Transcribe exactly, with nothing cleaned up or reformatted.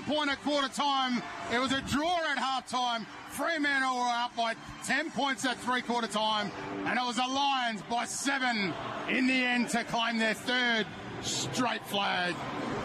point at quarter time. It was a draw at half time. Fremantle were up by ten points at three quarter time. And it was the Lions by seven in the end to claim their third straight flag.